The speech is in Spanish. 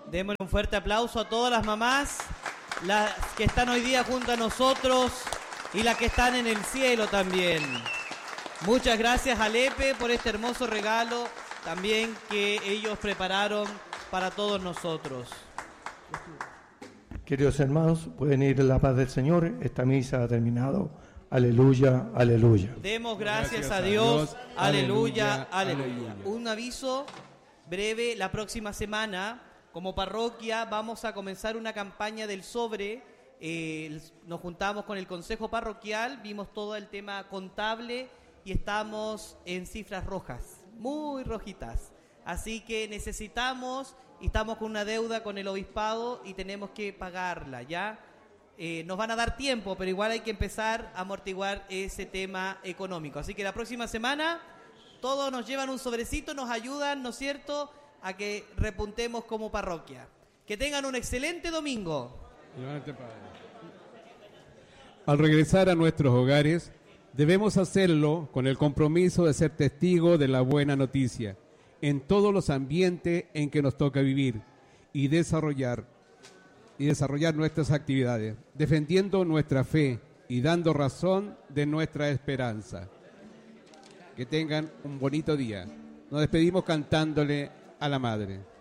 Démosle un fuerte aplauso a todas las mamás, las que están hoy día junto a nosotros y las que están en el cielo también. Muchas gracias a Lepe por este hermoso regalo también que ellos prepararon para todos nosotros. Queridos hermanos, pueden ir en la paz del Señor. Esta misa ha terminado. Aleluya, aleluya. Demos gracias a Dios. Aleluya, aleluya. Un aviso breve: la próxima semana, como parroquia, vamos a comenzar una campaña del sobre. Nos juntamos con el Consejo Parroquial, vimos todo el tema contable y estamos en cifras rojas, muy rojitas. Así que necesitamos, y estamos con una deuda con el obispado y tenemos que pagarla, ¿ya? Nos van a dar tiempo, pero igual hay que empezar a amortiguar ese tema económico. Así que la próxima semana todos nos llevan un sobrecito, nos ayudan, ¿no es cierto?, a que repuntemos como parroquia. Que tengan un excelente domingo. Al regresar a nuestros hogares, debemos hacerlo con el compromiso de ser testigos de la buena noticia en todos los ambientes en que nos toca vivir y desarrollar nuestras actividades, defendiendo nuestra fe y dando razón de nuestra esperanza. Que tengan un bonito día. Nos despedimos cantándole a la Madre.